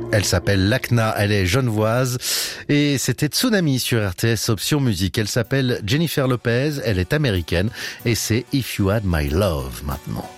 Elle s'appelle Lakna, elle est genevoise et c'était Tsunami sur RTS Option Musique. Elle s'appelle Jennifer Lopez, elle est américaine et c'est If You Had My Love maintenant.